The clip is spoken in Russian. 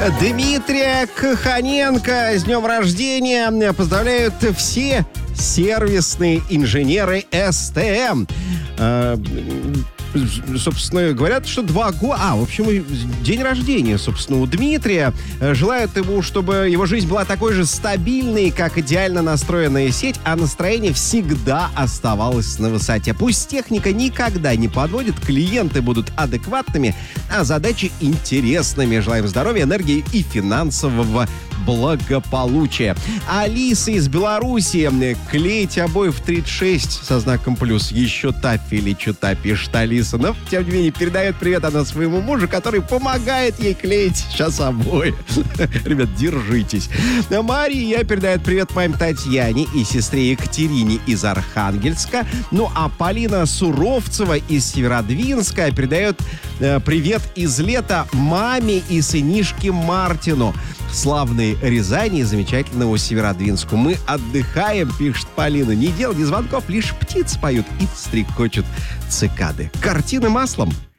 Дмитрия Каханенко с днем рождения поздравляют все сервисные инженеры СТМ. Собственно, говорят, что 2 года... в общем, день рождения, собственно, у Дмитрия. Желают ему, чтобы его жизнь была такой же стабильной, как идеально настроенная сеть, а настроение всегда оставалось на высоте. Пусть техника никогда не подводит, клиенты будут адекватными, а задачи интересными. Желаем здоровья, энергии и финансового благополучия. Алиса из Беларуси. Клеить обои в 36 со знаком плюс. Еще та филичута, пишет Алиса. Но, тем не менее, передает привет она своему мужу, который помогает ей клеить сейчас обои. Ребят, держитесь. Мария передает привет маме Татьяне и сестре Екатерине из Архангельска. Ну, а Полина Суровцева из Северодвинска передает привет из лета маме и сынишке Мартину. Славной Рязани и замечательному Северодвинску. Мы отдыхаем, пишет Полина. Ни дел, ни звонков, лишь птицы поют и стрекочут цикады. Картины маслом.